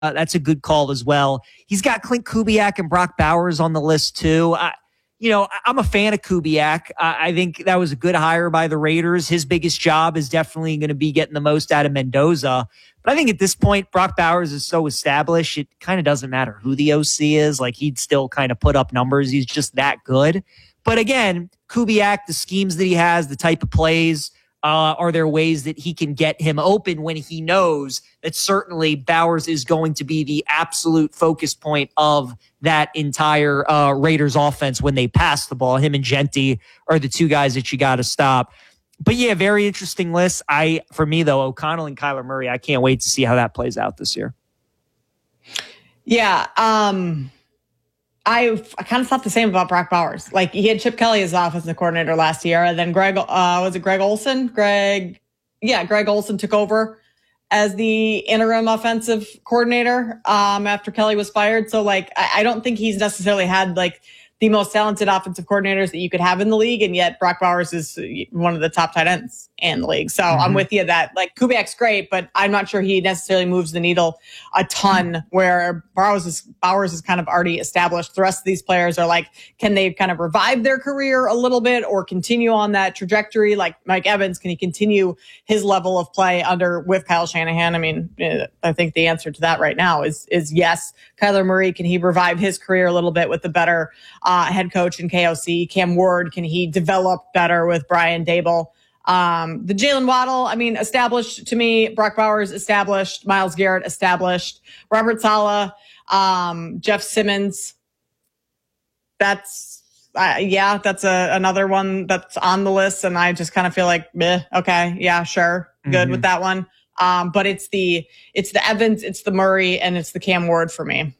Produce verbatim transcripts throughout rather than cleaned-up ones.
Uh, that's a good call as well. He's got Clint Kubiak and Brock Bowers on the list too. I, you know, I'm a fan of Kubiak. I, I think that was a good hire by the Raiders. His biggest job is definitely going to be getting the most out of Mendoza. But I think at this point, Brock Bowers is so established, it kind of doesn't matter who the O C is. Like, he'd still kind of put up numbers. He's just that good. But again, Kubiak, the schemes that he has, the type of plays, Uh, are there ways that he can get him open when he knows that certainly Bowers is going to be the absolute focus point of that entire uh, Raiders offense when they pass the ball? Him and Genti are the two guys that you got to stop. But yeah, very interesting list. I, for me though, O'Connell and Kyler Murray, I can't wait to see how that plays out this year. Yeah. Um, I, I kind of thought the same about Brock Bowers. Like, he had Chip Kelly as offensive coordinator last year, and then Greg, uh, was it Greg Olson? Greg, yeah, Greg Olson took over as the interim offensive coordinator um, after Kelly was fired. So, like, I, I don't think he's necessarily had, like, the most talented offensive coordinators that you could have in the league, and yet Brock Bowers is one of the top tight ends in the league. So mm-hmm. I'm with you that, like, Kubiak's great, but I'm not sure he necessarily moves the needle a ton, where Bowers is, Bowers is kind of already established. The rest of these players are like, can they kind of revive their career a little bit or continue on that trajectory? Like Mike Evans, can he continue his level of play under with Kyle Shanahan? I mean, I think the answer to that right now is, is yes. Kyler Murray, can he revive his career a little bit with the better uh, head coach in K O C? Cam Ward, can he develop better with Brian Daboll? Um, the Jalen Waddle, I mean, established to me. Brock Bowers, established. Myles Garrett, established. Robert Saleh, um, Jeff Simmons. That's, uh, yeah, that's a, another one that's on the list. And I just kind of feel like, meh, okay, yeah, sure. Good mm-hmm. with that one. Um, but it's the, it's the Evans, it's the Murray, and it's the Cam Ward for me.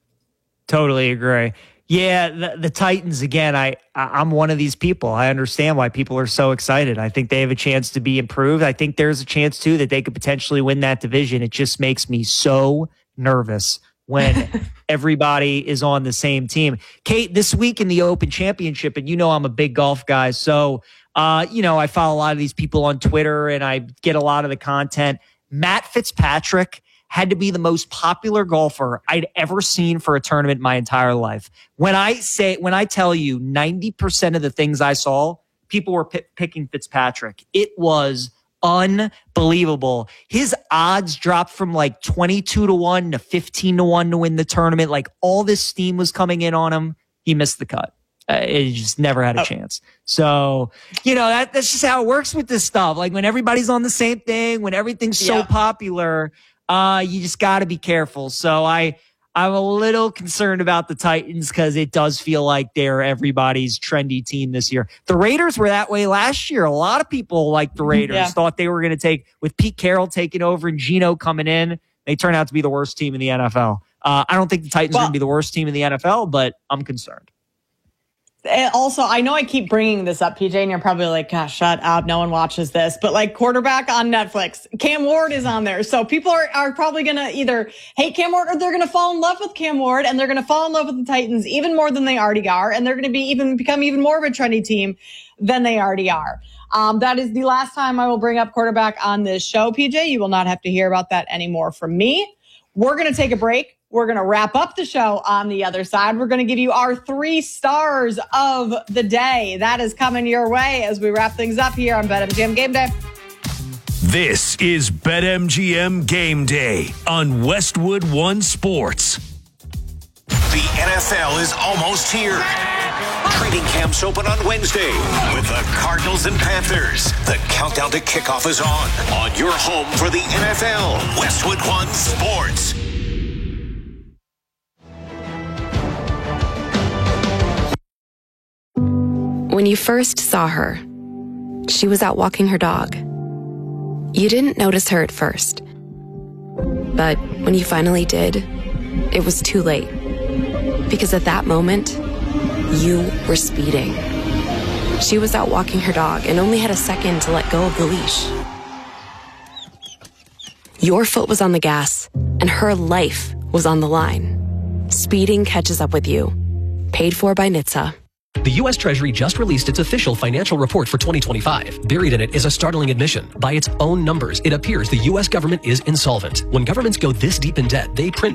Totally agree. Yeah, the, the Titans, again, I, I, I'm one of these people. I understand why people are so excited. I think they have a chance to be improved. I think there's a chance, too, that they could potentially win that division. It just makes me so nervous when everybody is on the same team. Kate, this week in the Open Championship, and you know I'm a big golf guy, so, uh, you know, I follow a lot of these people on Twitter, and I get a lot of the content. Matt Fitzpatrick had to be the most popular golfer I'd ever seen for a tournament in my entire life. When I say, when I tell you ninety percent of the things I saw, people were p- picking Fitzpatrick. It was unbelievable. His odds dropped from like twenty-two to one to fifteen to one to win the tournament. Like, all this steam was coming in on him. He missed the cut. Uh, it just never had a oh. chance. So, you know, that, that's just how it works with this stuff. Like, when everybody's on the same thing, when everything's so yeah. popular, Uh, you just got to be careful. So I, I'm a little concerned about the Titans because it does feel like they're everybody's trendy team this year. The Raiders were that way last year. A lot of people like the Raiders, yeah. thought they were going to take, with Pete Carroll taking over and Geno coming in, they turned out to be the worst team in the N F L. Uh, I don't think the Titans well, are going to be the worst team in the N F L, but I'm concerned. Also, I know I keep bringing this up, P J, and you're probably like, gosh, shut up. No one watches this. But like, quarterback on Netflix, Cam Ward is on there. So people are, are probably going to either hate Cam Ward or they're going to fall in love with Cam Ward, and they're going to fall in love with the Titans even more than they already are. And they're going to be even become even more of a trendy team than they already are. Um, that is the last time I will bring up quarterback on this show, P J. You will not have to hear about that anymore from me. We're going to take a break. We're going to wrap up the show on the other side. We're going to give you our three stars of the day. That is coming your way as we wrap things up here on BetMGM Game Day. This is BetMGM Game Day on Westwood One Sports. The N F L is almost here. Training camps open on Wednesday with the Cardinals and Panthers. The countdown to kickoff is on. On your home for the N F L, Westwood One Sports. When you first saw her, she was out walking her dog. You didn't notice her at first. But when you finally did, it was too late. Because at that moment, you were speeding. She was out walking her dog and only had a second to let go of the leash. Your foot was on the gas, and her life was on the line. Speeding catches up with you. Paid for by N H T S A. The U S Treasury just released its official financial report for twenty twenty-five. Buried in it is a startling admission. By its own numbers, it appears the U S government is insolvent. When governments go this deep in debt, they print